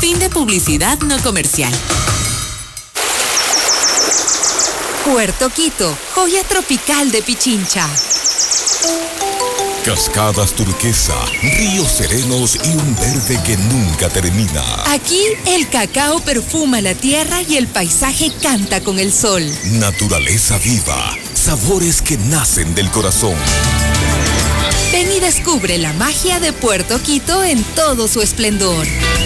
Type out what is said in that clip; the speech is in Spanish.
Fin de publicidad no comercial. Puerto Quito, joya tropical de Pichincha. Cascadas turquesa, ríos serenos y un verde que nunca termina. Aquí el cacao perfuma la tierra y el paisaje canta con el sol. Naturaleza viva, sabores que nacen del corazón. Ven y descubre la magia de Puerto Quito en todo su esplendor.